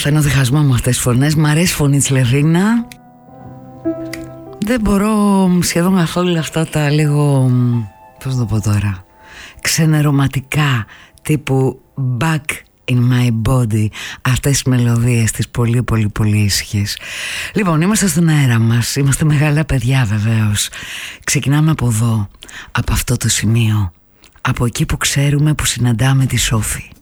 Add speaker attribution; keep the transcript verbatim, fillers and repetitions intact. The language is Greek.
Speaker 1: παθαίνω διχασμό με αυτές τις φωνές. Μ' αρέσει η φωνή της Λερίνα. Δεν μπορώ σχεδόν καθόλου αυτά τα λίγο, πώς το πω τώρα, ξενερωματικά, τύπου back in my body, αυτές τις μελωδίες τις πολύ πολύ πολύ ήσυχες. Λοιπόν, είμαστε στον αέρα μας, είμαστε μεγάλα παιδιά βεβαίως. Ξεκινάμε από εδώ, από αυτό το σημείο, από εκεί που ξέρουμε που συναντάμε τη Σόφη.